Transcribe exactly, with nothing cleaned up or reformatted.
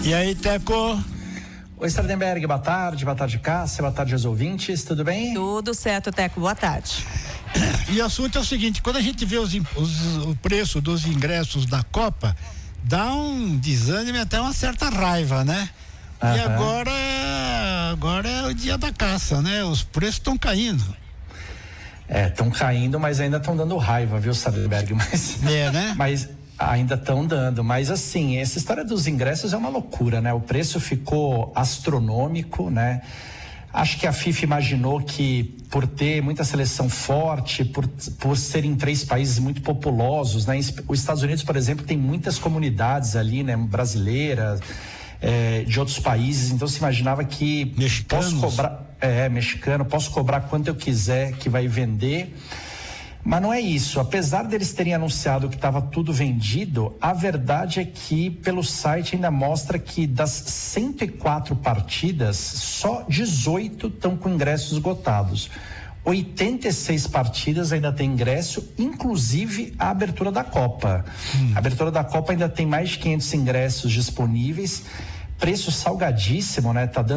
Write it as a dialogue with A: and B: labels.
A: E aí, Teco?
B: Oi, Sardenberg, boa tarde, boa tarde, Cássia, boa tarde aos ouvintes, tudo bem?
C: Tudo certo, Teco, boa tarde.
A: E o assunto é o seguinte, quando a gente vê os, os, o preço dos ingressos da Copa, dá um desânimo e até uma certa raiva, né? Uhum. E agora, agora é o dia da caça, né? Os preços estão caindo.
B: É, estão caindo, mas ainda estão dando raiva, viu, Sardenberg? Mas,
A: é, né?
B: Mas ainda estão dando, mas assim, essa história dos ingressos é uma loucura, né? O preço ficou astronômico, né? Acho que a FIFA imaginou que por ter muita seleção forte, por, por serem três países muito populosos, né? Os Estados Unidos, por exemplo, tem muitas comunidades ali, né? Brasileiras, é, de outros países, então se imaginava que
A: Mexicanos.
B: posso cobrar, é, mexicano, posso cobrar quanto eu quiser que vai vender. Mas não é isso, apesar deles terem anunciado que estava tudo vendido, a verdade é que pelo site ainda mostra que das cento e quatro partidas, só dezoito estão com ingressos esgotados. oitenta e seis partidas ainda tem ingresso, inclusive a abertura da Copa. Hum. A abertura da Copa ainda tem mais de quinhentos ingressos disponíveis, preço salgadíssimo, né? Tá dando